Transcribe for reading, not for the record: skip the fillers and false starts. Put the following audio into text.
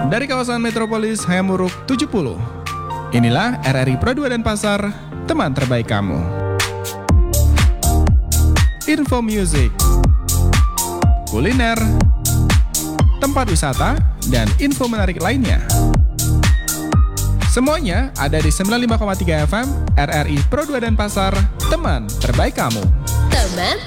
dari kawasan Metropolis Hayamuruk 70. Inilah RRI Pro 2 Denpasar, teman terbaik kamu. Info music, kuliner, tempat wisata, dan info menarik lainnya. Semuanya ada di 95,3 FM RRI Pro 2 Denpasar, teman terbaik kamu. Teman